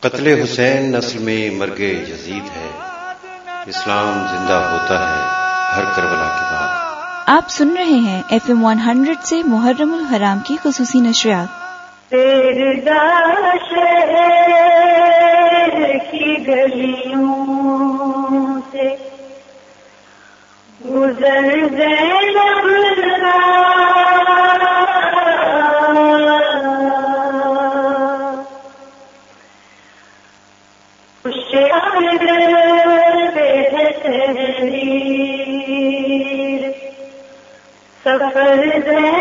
कत्ले हुसैन नस्ल में मर्गे यजीद है, इस्लाम जिंदा होता है हर करबला के बाद। आप सुन रहे हैं FM 100 से मुहर्रमुल हराम की खुसूसी नशरियात। शहर की गलियों से गुजर ज़ैनब सफर